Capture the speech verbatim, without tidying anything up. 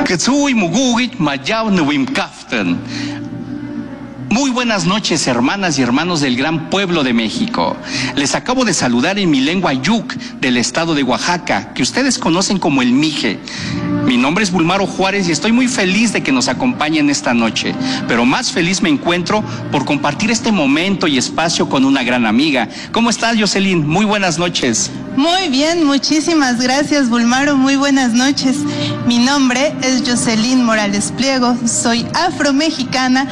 Ketsui Mugugit Mayaw Nuwim Kaftan. Muy buenas noches, hermanas y hermanos del gran pueblo de México. Les acabo de saludar en mi lengua yuk del estado de Oaxaca, que ustedes conocen como el Mije. Mi nombre es Bulmaro Juárez y estoy muy feliz de que nos acompañen esta noche, pero más feliz me encuentro por compartir este momento y espacio con una gran amiga. ¿Cómo estás, Jocelyn? Muy buenas noches. Muy bien, muchísimas gracias, Bulmaro. Muy buenas noches. Mi nombre es Jocelyn Morales Pliego, soy afromexicana